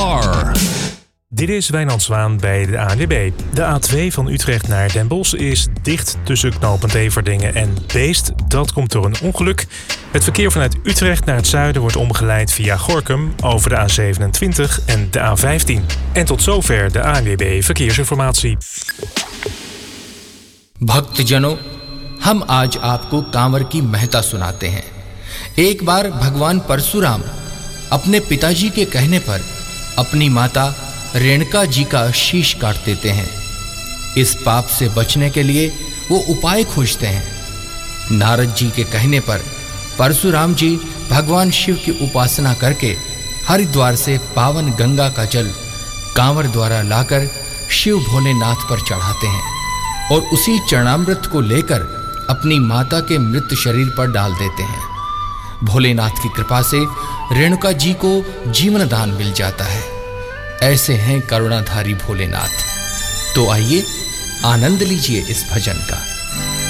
are. Dit is Wijnand Zwaan bij de ANWB. De A2 van Utrecht naar Den Bosch is dicht tussen knooppunt Everdingen en Beest. Dat komt door een ongeluk. Het verkeer vanuit Utrecht naar het zuiden wordt omgeleid via Gorinchem over de A27 en de A15. En tot zover de ANWB Verkeersinformatie. भक्तजनों, हम आज आपको कांवर की महत्ता सुनाते हैं। एक बार भगवान परशुराम अपने पिताजी के कहने पर अपनी माता रेणुका जी का शीश काट देते हैं। इस पाप से बचने के लिए वो उपाय खोजते हैं। नारद जी के कहने पर परशुराम जी भगवान शिव की उपासना करके हरिद्वार से पावन गंगा का जल कांवर द्वारा लाकर शिव भोलेनाथ पर चढ़ाते हैं और उसी चरणामृत को लेकर अपनी माता के मृत शरीर पर डाल देते हैं। भोलेनाथ की कृपा से रेणुका जी को जीवन दान मिल जाता है। ऐसे हैं करुणाधारी भोलेनाथ। तो आइए आनंद लीजिए इस भजन का।